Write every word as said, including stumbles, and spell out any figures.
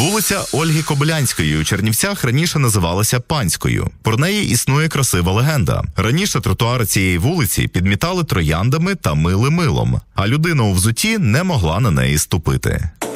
Вулиця Ольги Кобилянської у Чернівцях раніше називалася Панською. Про неї існує красива легенда. Раніше тротуари цієї вулиці підмітали трояндами та мили милом, а людина у взутті не могла на неї ступити.